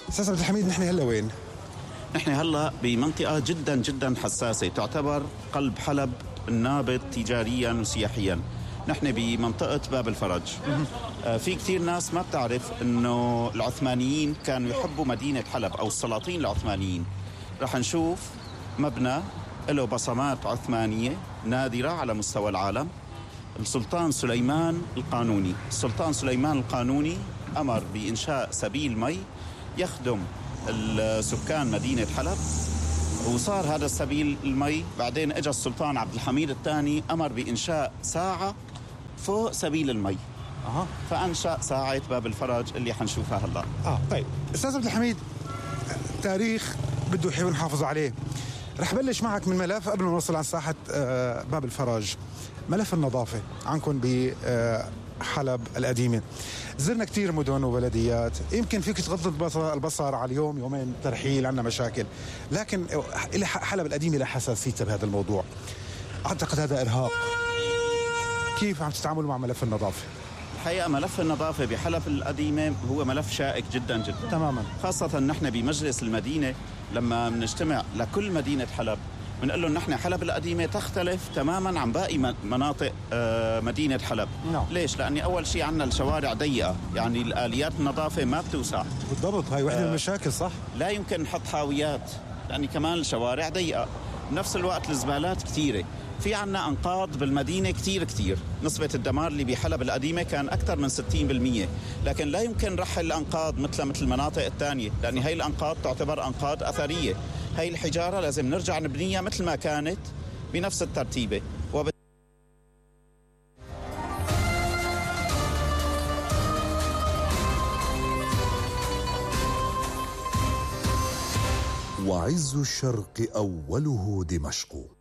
أستاذ عبد الحميد، نحن هلا وين؟ نحن هلا بمنطقة جدا جدا حساسة، تعتبر قلب حلب النابض تجاريا وسياحيا. نحن بمنطقة باب الفرج. في كثير ناس ما بتعرف انه العثمانيين كانوا يحبوا مدينة حلب او السلاطين العثمانيين. رح نشوف مبنى له بصمات عثمانية نادرة على مستوى العالم. السلطان سليمان القانوني. السلطان سليمان القانوني أمر بإنشاء سبيل مي يخدم السكان مدينة حلب، وصار هذا السبيل المي. بعدين اجى السلطان عبد الحميد الثاني أمر بإنشاء ساعة فوق سبيل المي. فأنشأ ساعة باب الفرج اللي حنشوفها هلا. طيب أستاذ عبد الحميد، تاريخ بده يحاول نحافظ عليه. رح بلش معك من ملف قبل ما نوصل عن ساحة باب الفرج، ملف النظافة عنكم بحلب القديمة. زرنا كتير مدن وبلديات، يمكن فيك تغض البصر على اليوم يومين ترحيل، عنا مشاكل، لكن حلب القديمة لها حساسيتها بهذا الموضوع. أعتقد هذا إرهاق. كيف عم تتعاملوا مع ملف النظافة؟ الحقيقة ملف النظافة بحلب القديمة هو ملف شائك جدا جدا. تماما. خاصة نحن بمجلس المدينة لما بنجتمع لكل مدينة حلب بنقول لهم نحن حلب القديمة تختلف تماما عن باقي مناطق مدينة حلب. ليش؟ لأني أول شيء عندنا الشوارع ضيقة، يعني الآليات النظافة ما بتوسع. بالضبط، هاي واحدة من المشاكل. صح، لا يمكن نحط حاويات، يعني كمان الشوارع ضيقة. بنفس الوقت الزبالات كثيرة. في عنا أنقاض بالمدينة كتير. نسبة الدمار اللي بحلب القديمة كان أكثر من 60%، لكن لا يمكن رحل الأنقاض مثل المناطق الثانية، لأن هاي الأنقاض تعتبر أنقاض أثرية. هاي الحجارة لازم نرجع نبنيها مثل ما كانت بنفس الترتيبة. وعز الشرق أوله دمشق.